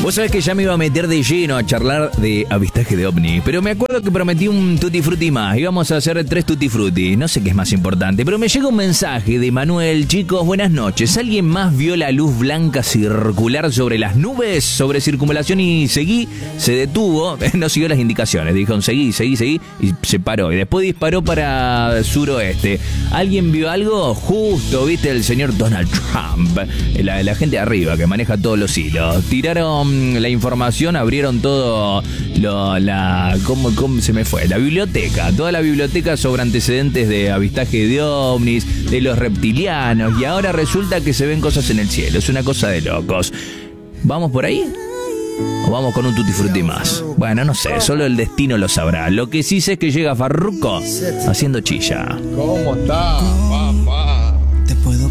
Vos sabés que ya me iba a meter de lleno a charlar de avistaje de ovni, pero me acuerdo que prometí un tutti frutti más. Íbamos a hacer 3 tutti frutti, no sé qué es más importante, pero me llega un mensaje de Manuel. Chicos, buenas noches. ¿Alguien más vio la luz blanca circular sobre las nubes? Sobre circunvalación y seguí, se detuvo, no siguió las indicaciones. Dijo seguí, y se paró. Y después disparó para suroeste. ¿Alguien vio algo? Justo, viste, el señor Donald Trump, la gente de arriba que maneja todos los hilos. Tiraron la información, abrieron todo ¿cómo se me fue? La biblioteca, toda la biblioteca sobre antecedentes de avistaje de ovnis, de los reptilianos, y ahora resulta que se ven cosas en el cielo. Es una cosa de locos. ¿Vamos por ahí? ¿O vamos con un tutti frutti más? Bueno, no sé, solo el destino lo sabrá. Lo que sí sé es que llega Farruko haciendo chilla. ¿Cómo está, papá?